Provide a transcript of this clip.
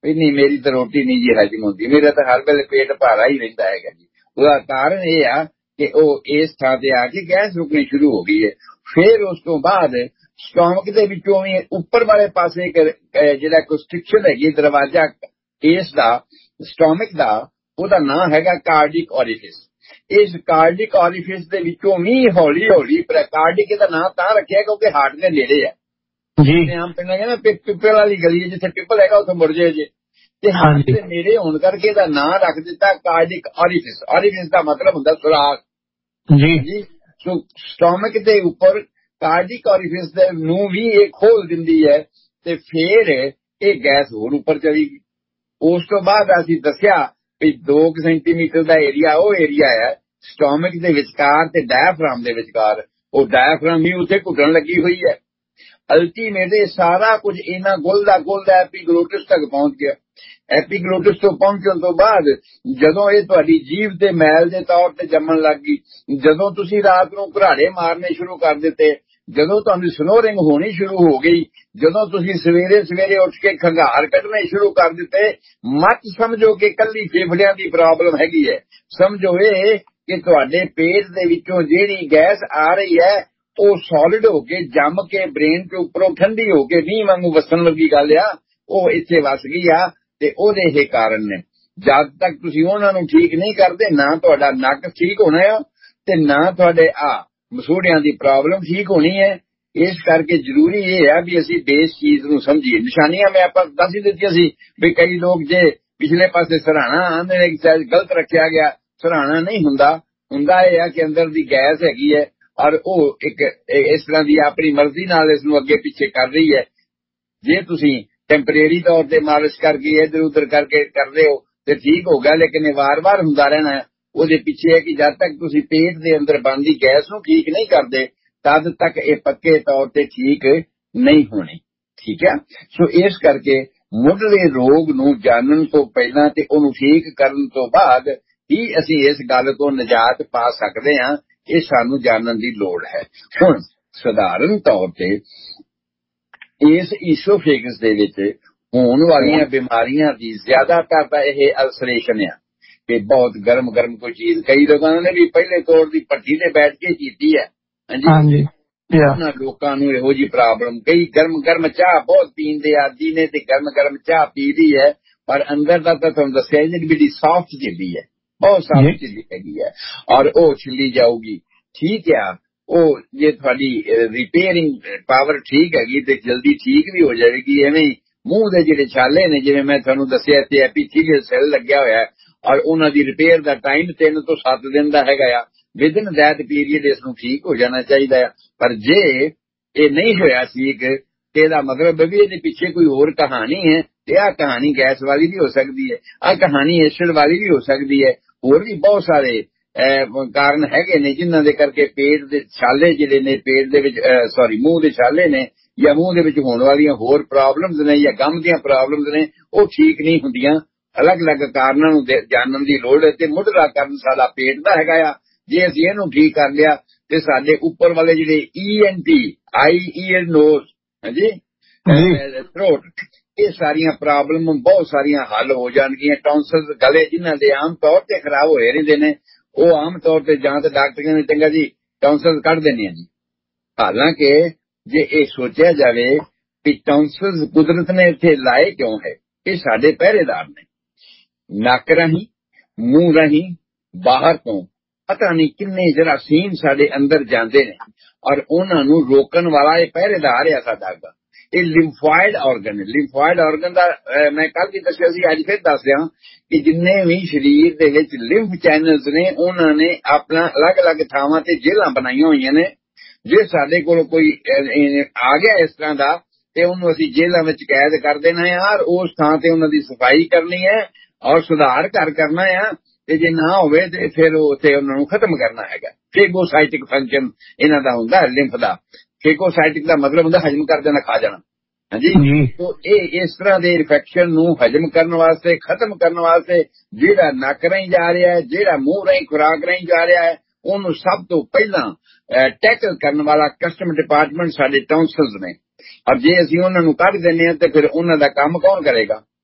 ਵੀ ਨਹੀਂ ਮੇਰੀ ਤਾਂ ਰੋਟੀ ਨਹੀਂ ਜੀ ਹਜਮ ਹੁੰਦੀ, ਮੇਰਾ ਤਾਂ ਹਰ ਵੇਲੇ ਪੇਟ ਭਾਰਾ ਹੀ ਰਹਿੰਦਾ ਹੈਗਾ ਜੀ। ਉਹਦਾ ਕਾਰਨ ਇਹ ਆ ਕਿ ਉਹ ਇਸ ਥਾਂ ਤੇ ਆ ਕੇ ਗੈਸ ਰੁਕਣੀ ਸ਼ੁਰੂ ਹੋ ਗਈ ਹੈ। ਫਿਰ ਉਸ ਤੋਂ ਬਾਅਦ ਸਟੋਮਕ ਦੇ ਵਿੱਚੋਂ ਵੀ ਉੱਪਰ ਵਾਲੇ ਪਾਸੇ ਜਿਹੜਾ ਕੰਸਟ੍ਰਿਕਸ਼ਨ ਹੈਗੀ ਦਰਵਾਜ਼ਾ ਇਸ ਦਾ ਸਟੋਮਕ ਦਾ, ਉਹਦਾ ਨਾਂ ਹੈਗਾ ਕਾਰਡਿਕ ਔਰੀਫਿਸ। ਇਸ ਕਾਰਡਿਕ ਔਰੀਫਿਸ ਦੇ ਵਿੱਚੋਂ ਵੀ ਹੌਲੀ ਹੌਲੀ ਕਾਰਡਿਕ ਦਾ ਨਾਂ ਤਾਂ ਰੱਖਿਆ ਕਿਉਂਕਿ ਹਾਰਟ ਦੇ ਨੇੜੇ ਆ ਜੀ। ਆਮ ਪਿੰਡਾਂ ਕਹਿੰਦਾ ਪਿੱਪਲ ਵਾਲੀ ਗਲੀ ਹੈ, ਜਿੱਥੇ ਪਿੱਪਲ ਹੈਗਾ ਉੱਥੇ ਮੁੜ ਜੇ ਜੇ, ਤੇ ਹਾਰਟ ਦੇ ਨੇੜੇ ਹੋਣ ਕਰਕੇ ਇਹਦਾ ਨਾਂ ਰੱਖ ਦਿੱਤਾ ਕਾਰਡਿਕ ਔਰੀਫਿਸ। ਔਰੀਫਿਸ ਦਾ ਮਤਲਬ ਹੁੰਦਾ ਸੁਰਾਖ ਜੀ। ਸੋ ਸਟੋਮਕ ਦੇ ਉੱਪਰ ਕਾਰਡਿਕ ਔਰੀਫਿਸ ਦੇ ਨੂੰ ਵੀ ਇਹ ਖੋਲ ਦਿੰਦੀ ਹੈ ਤੇ ਫਿਰ ਇਹ ਗੈਸ ਹੋਰ ਉੱਪਰ ਚਲੀ ਗਈ। ਉਸ ਤੋਂ ਬਾਅਦ ਅਸੀਂ ਦੱਸਿਆ ਵੀ 2 ਸੈਂਟੀਮੀਟਰ ਦਾ ਏਰੀਆ ਉਹ ਏਰੀਆ ਹੈ ਸਟੋਮਕ ਦੇ ਵਿਚਕਾਰ ਤੇ ਡਾਇਆਫ੍ਰਾਮ ਦੇ ਵਿਚਕਾਰ। ਉਹ ਡਾਇਆਫ੍ਰਾਮ ਵੀ ਉੱਥੇ ਘੁੱਟਣ ਲੱਗੀ ਹੋਈ ਹੈ। ਅਲਟੀਮੇਟ ਇਹ ਸਾਰਾ ਕੁਝ ਇਹਨਾਂ ਗੁੱਲਦਾ ਐਪੀਗਲੋਟਿਸ ਤੱਕ ਪਹੁੰਚ ਗਿਆ। ਐਪੀਗਲੋਟਿਸ ਤੋਂ ਪਹੁੰਚਣ ਤੋਂ ਬਾਅਦ ਜਦੋਂ ਇਹ ਤੁਹਾਡੀ ਜੀਭ ਤੇ ਮੈਲ ਦੇ ਤੌਰ ਤੇ ਜੰਮਣ ਲੱਗ ਗਈ, ਜਦੋਂ ਤੁਸੀਂ ਰਾਤ ਨੂੰ ਘਰਾੜੇ ਮਾਰਨੇ ਸ਼ੁਰੂ ਕਰ ਦਿੱਤੇ, ਜਦੋਂ ਤੁਹਾਨੂੰ ਸਨੋਰਿੰਗ ਹੋਣੀ ਸ਼ੁਰੂ ਹੋ ਗਈ, ਜਦੋਂ ਤੁਸੀਂ ਸਵੇਰੇ ਉੱਠ ਕੇ ਖੰਘਾਰ ਕੱਢਣੇ ਸ਼ੁਰੂ ਕਰ ਦਿੱਤੇ, ਮਤ ਸਮਝੋ ਕਿ ਕੱਲੀ ਫੇਫੜਿਆਂ ਦੀ ਪ੍ਰੋਬਲਮ ਹੈਗੀ ਹੈ। ਸਮਝੋ ਇਹ ਕਿ ਤੁਹਾਡੇ ਪੇਟ ਦੇ ਵਿੱਚੋਂ ਜਿਹੜੀ ਗੈਸ ਆ ਰਹੀ ਹੈ ਉਹ ਸੋਲਿਡ ਹੋ ਕੇ ਜੰਮ ਕੇ ਬ੍ਰੇਨ ਤੇ ਉੱਪਰੋਂ ਠੰਡੀ ਹੋ ਕੇ ਮੀਂਹ ਵਾਂਗੂ ਵਸਣ ਲੱਗੀ ਗੱਲ ਆ, ਉਹ ਇੱਥੇ ਵਸ ਗਈ ਆ। ਤੇ ਉਹਦੇ ਇਹ ਕਾਰਨ ਨੇ। ਜਦ ਤੱਕ ਤੁਸੀਂ ਉਹਨਾਂ ਨੂੰ ਠੀਕ ਨਹੀਂ ਕਰਦੇ, ਨਾ ਤੁਹਾਡਾ ਨੱਕ ਠੀਕ ਹੋਣਾ ਆ ਤੇ ਨਾ ਤੁਹਾਡੇ ਮਸੂੜਿਆਂ ਦੀ ਪ੍ਰੋਬਲਮ ਠੀਕ ਹੋਣੀ ਹੈ। ਇਸ ਕਰਕੇ ਜ਼ਰੂਰੀ ਇਹ ਆ ਵੀ ਅਸੀਂ ਬੇਸ ਚੀਜ਼ ਨੂੰ ਸਮਝੀਏ। ਨਿਸ਼ਾਨੀਆਂ ਮੈਂ ਆਪਾਂ ਦੱਸ ਹੀ ਦਿੱਤੀਆਂ ਸੀ ਵੀ ਕਈ ਲੋਕ ਜੇ ਪਿਛਲੇ ਪਾਸੇ ਸਰਾਣਾ ਆਂਦੇ ਨੇ ਕਿ ਸ਼ਾਇਦ ਗਲਤ ਰੱਖਿਆ ਗਿਆ, ਸਰਾਣਾ ਨਹੀਂ ਹੁੰਦਾ ਇਹ ਆ ਕਿ ਅੰਦਰ ਦੀ ਗੈਸ ਹੈਗੀ ਹੈ ਔਰ ਉਹ ਇੱਕ ਇਸ ਤਰ੍ਹਾਂ ਦੀ ਆਪਣੀ ਮਰਜ਼ੀ ਨਾਲ ਇਸ ਨੂੰ ਅੱਗੇ ਪਿੱਛੇ ਕਰ ਰਹੀ ਹੈ। ਜੇ ਤੁਸੀਂ ਟੈਂਪਰੇਰੀ ਤੌਰ ਤੇ ਮਾਲਿਸ਼ ਕਰਕੇ ਇੱਧਰ ਉੱਧਰ ਕਰਕੇ ਕਰਦੇ ਹੋ ਤੇ ਠੀਕ ਹੋ ਗਿਆ, ਲੇਕਿਨ ਇਹ ਵਾਰ-ਵਾਰ ਹੁੰਦਾ ਰਹਿਣਾ। ਉਹਦੇ ਪਿੱਛੇ ਹੈ ਕਿ ਜਦ ਤੱਕ ਤੁਸੀਂ ਪੇਟ ਦੇ ਅੰਦਰ ਬਣਦੀ ਗੈਸ ਨੂੰ ਠੀਕ ਨਹੀਂ ਕਰਦੇ ਤਦ ਤੱਕ ਇਹ ਪੱਕੇ ਤੌਰ ਤੇ ਠੀਕ ਨਹੀਂ ਹੋਣੀ। ਠੀਕ ਹੈ। ਸੋ ਇਸ ਕਰਕੇ ਮੁੱਢਲੇ ਰੋਗ ਨੂੰ ਜਾਣਨ ਤੋਂ ਪਹਿਲਾਂ ਤੇ ਉਹਨੂੰ ਠੀਕ ਕਰਨ ਤੋਂ ਬਾਅਦ ਹੀ ਅਸੀਂ ਇਸ ਗੱਲ ਤੋਂ ਨਿਜਾਤ ਪਾ ਸਕਦੇ ਹਾਂ। ਇਹ ਸਾਨੂੰ ਜਾਣਨ ਦੀ ਲੋੜ ਹੈ। ਹੁਣ ਸਧਾਰਨ ਤੌਰ ਤੇ ਇਸ ਈਸੋਫੇਗਸ ਦੇ ਵਿੱਚ ਹੋਣ ਵਾਲੀਆਂ ਬਿਮਾਰੀਆਂ ਦੀ ਜ਼ਿਆਦਾਤਰ ਤਾਂ ਇਹ ਅਲਸਰੇਸ਼ਨ ਆ ਕਿ ਬਹੁਤ ਗਰਮ ਕੋਈ ਚੀਜ਼, ਕਈ ਲੋਕਾਂ ਨੇ ਵੀ ਪਹਿਲੇ ਤੌਰ ਦੀ ਭੱਠੀ ਤੇ ਬੈਠ ਕੇ ਕੀਤੀ ਹੈ। ਹਾਂਜੀ, ਉਹਨਾਂ ਲੋਕਾਂ ਨੂੰ ਇਹੋ ਜਿਹੀ ਪ੍ਰੋਬਲਮ, ਕਈ ਗਰਮ ਚਾਹ ਬਹੁਤ ਪੀਂਦੇ ਆਦੀ ਨੇ ਤੇ ਗਰਮ ਚਾਹ ਪੀ ਲਈ ਹੈ ਪਰ ਅੰਦਰ ਦਾ ਤਾਂ ਤੁਹਾਨੂੰ ਦੱਸਿਆ ਜੀ ਬੜੀ ਸਾਫਟ ਝਿੱਲੀ ਹੈ, ਬਹੁਤ ਸਾਫਟ ਝਿੱਲੀ ਹੈਗੀ ਹੈ ਔਰ ਉਹ ਛਿੱਲੀ ਜਾਊਗੀ। ਠੀਕ ਆ, ਉਹ ਜੇ ਤੁਹਾਡੀ ਰਿਪੇਅਰਿੰਗ ਪਾਵਰ ਠੀਕ ਹੈਗੀ ਤੇ ਜਲਦੀ ਠੀਕ ਵੀ ਹੋ ਜਾਵੇਗੀ। ਐਵੇਂ ਮੂੰਹ ਦੇ ਜਿਹੜੇ ਛਾਲੇ ਨੇ, ਜਿਵੇਂ ਮੈਂ ਤੁਹਾਨੂੰ ਦੱਸਿਆ ਇੱਥੇ ਐਪੀਥੀਲੀਅਲ ਸੈੱਲ ਲੱਗਿਆ ਹੋਇਆ ਔਰ ਉਹਨਾਂ ਦੀ ਰਿਪੇਅਰ ਦਾ ਟਾਈਮ 3 ਤੋਂ 7 ਦਿਨ ਦਾ ਹੈਗਾ ਆ। ਵਿਦਨ ਦੈਟ ਪੀਰੀਅਡ ਇਸ ਨੂੰ ਠੀਕ ਹੋ ਜਾਣਾ ਚਾਹੀਦਾ ਆ। ਪਰ ਜੇ ਇਹ ਨਹੀਂ ਹੋਇਆ ਠੀਕ ਤੇ ਇਹਦਾ ਮਤਲਬ ਵੀ ਇਹਦੇ ਪਿੱਛੇ ਕੋਈ ਹੋਰ ਕਹਾਣੀ ਹੈ ਤੇ ਆਹ ਕਹਾਣੀ ਗੈਸ ਵਾਲੀ ਵੀ ਹੋ ਸਕਦੀ ਹੈ, ਆਹ ਕਹਾਣੀ ਐਸਿਡ ਵਾਲੀ ਵੀ ਹੋ ਸਕਦੀ ਹੈ। ਹੋਰ ਵੀ ਬਹੁਤ ਸਾਰੇ ਕਾਰਨ ਹੈਗੇ ਨੇ ਜਿਨ੍ਹਾਂ ਦੇ ਕਰਕੇ ਪੇਟ ਦੇ ਛਾਲੇ ਜਿਹੜੇ ਨੇ, ਪੇਟ ਦੇ ਵਿੱਚ ਮੂੰਹ ਦੇ ਛਾਲੇ ਨੇ ਜਾਂ ਮੂੰਹ ਦੇ ਵਿੱਚ ਹੋਣ ਵਾਲੀਆਂ ਹੋਰ ਪ੍ਰੋਬਲਮਸ ਨੇ ਜਾਂ ਗਮ ਦੀਆਂ ਪ੍ਰੋਬਲਮਸ ਨੇ, ਉਹ ਠੀਕ ਨਹੀਂ ਹੁੰਦੀਆਂ। ਅਲੱਗ-ਅਲੱਗ ਕਾਰਨਾਂ ਨੂੰ ਜਾਣਨ ਦੀ ਲੋੜ ਹੈ ਤੇ ਮੁੱਢਲਾ ਕਾਰਨ ਸਾਡਾ ਪੇਟ ਦਾ ਹੈਗਾ ਆ। ਜੇ ਅਸੀਂ ਇਹਨੂੰ ਠੀਕ ਕਰ ਲਿਆ ਤੇ ਸਾਡੇ ਉੱਪਰ ਵਾਲੇ ਜਿਹੜੇ ENT, ਆਈ, ਈਅਰ, ਨੋਜ਼, ਹਾਂਜੀ, ਥ੍ਰੋਟ, ਇਹ ਸਾਰੀਆਂ ਪ੍ਰੋਬਲਮ ਬਹੁਤ ਸਾਰੀਆਂ ਹੱਲ ਹੋ ਜਾਣਗੀਆਂ। ਟੌਂਸਲਸ ਗਲੇ ਜਿਨ੍ਹਾਂ ਦੇ ਆਮ ਤੌਰ ਤੇ ਖਰਾਬ ਹੋਏ ਰਹਿੰਦੇ ਨੇ, ਉਹ ਆਮ ਤੌਰ ਤੇ ਜਾਂ ਤਾਂ ਡਾਕਟਰ ਕਹਿੰਦੇ ਚੰਗਾ ਜੀ ਟੌਂਸਲਸ ਕੱਢ ਦੇਣੇ ਆ ਜੀ। ਹਾਲਾਂਕਿ ਜੇ ਇਹ ਸੋਚਿਆ ਜਾਵੇ ਕਿ ਟੌਂਸਲਸ ਕੁਦਰਤ ਨੇ ਇੱਥੇ ਲਾਏ ਕਿਉਂ ਹੈ, ਇਹ ਸਾਡੇ ਪਹਿਰੇਦਾਰ ਨੇ। ਨੱਕ ਰਾਹੀਂ, ਮੂੰਹ ਰਾਹੀਂ, ਬਾਹਰ ਤੋਂ ਪਤਾ ਨਹੀਂ ਕਿੰਨੇ ਜਰਾਸੀਮ ਸਾਡੇ ਅੰਦਰ ਜਾਂਦੇ ਨੇ ਔਰ ਉਹਨਾਂ ਨੂੰ ਰੋਕਣ ਵਾਲਾ ਇਹ ਪਹਿਰੇਦਾਰ ਆ ਸਾਡਾ ਅੱਗਾ। ਇਹ ਲਿੰਫਾਇਡ ਆਰਗਨ ਦਾ ਮੈਂ ਕੱਲ ਵੀ ਦੱਸਿਆ ਸੀ, ਅੱਜ ਫਿਰ ਦੱਸ ਰਿਹਾ ਕਿ ਜਿੰਨੇ ਵੀ ਸਰੀਰ ਦੇ ਵਿੱਚ ਲਿੰਫ ਚੈਨਲਸ ਨੇ ਉਹਨਾਂ ਨੇ ਆਪਣਾ ਅਲੱਗ-ਅਲੱਗ ਥਾਵਾਂ ਤੇ ਜੇਲ੍ਹਾਂ ਬਣਾਈਆਂ ਹੋਈਆਂ ਨੇ। ਜੇ ਸਾਡੇ ਕੋਲ ਕੋਈ ਆ ਗਿਆ ਇਸ ਤਰ੍ਹਾਂ ਦਾ ਤੇ ਉਹਨੂੰ ਅਸੀਂ ਜੇਲ੍ਹਾਂ ਵਿੱਚ ਕੈਦ ਕਰ ਦੇਣਾ ਯਾਰ, ਉਸ ਥਾਂ ਤੇ ਉਹਨਾਂ ਦੀ ਸਫਾਈ ਕਰਨੀ ਹੈ ਔਰ ਸੁਧਾਰ ਕਰਨਾ ਆ ਤੇ ਜੇ ਨਾ ਹੋਵੇ ਤੇ ਫਿਰ ਉੱਥੇ ਉਹਨਾਂ ਨੂੰ ਖਤਮ ਕਰਨਾ ਹੈਗਾ। ਫੇਗੋਸਾਈਟਿਕ ਫੰਕਸ਼ਨ ਇਹਨਾਂ ਦਾ ਹੁੰਦਾ ਲਿੰਫ ਦਾ। ਫੇਗੋਸਾਈਟਿਕ ਦਾ ਮਤਲਬ ਹੁੰਦਾ ਹਜਮ ਕਰ ਦੇਣਾ, ਖਾ ਜਾਣਾ। ਹਾਂਜੀ, ਤੋ ਇਹ ਇਸ ਤਰ੍ਹਾਂ ਦੇ ਇਨਫੈਕਸ਼ਨ ਨੂੰ ਹਜਮ ਕਰਨ ਵਾਸਤੇ, ਖਤਮ ਕਰਨ ਵਾਸਤੇ ਜਿਹੜਾ ਨੱਕ ਰਾਹੀਂ ਜਾ ਰਿਹਾ ਹੈ, ਜਿਹੜਾ ਮੂੰਹ ਰਾਹੀਂ ਖੁਰਾਕ ਰਾਹੀਂ ਜਾ ਰਿਹਾ ਹੈ, ਉਹਨੂੰ ਸਭ ਤੋਂ ਪਹਿਲਾਂ ਟੈਕਲ ਕਰਨ ਵਾਲਾ ਕਸਟਮ ਡਿਪਾਰਟਮੈਂਟ ਸਾਡੇ ਟੌਂਸਲਸ ਨੇ। ਔਰ ਜੇ ਅਸੀਂ ਉਹਨਾਂ ਨੂੰ ਕੱਢ ਦਿੰਦੇ ਹਾਂ ਤੇ ਫਿਰ ਉਹਨਾਂ ਦਾ ਕੰਮ ਕੌਣ ਕਰੇਗਾ?